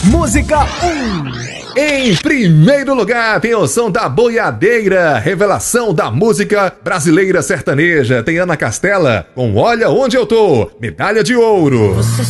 Música 1. Em primeiro lugar, tem o som da Boiadeira, revelação da música brasileira sertaneja. Tem Ana Castela com Olha Onde Eu Tô, medalha de ouro.